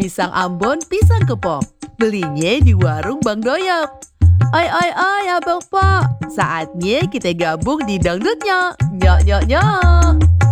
pisang Ambon, pisang kepok. Belinya di warung Bang Doyok. Ai Abang Pak, saatnya kita gabung di dangdutnya. Nyok nyok nyok.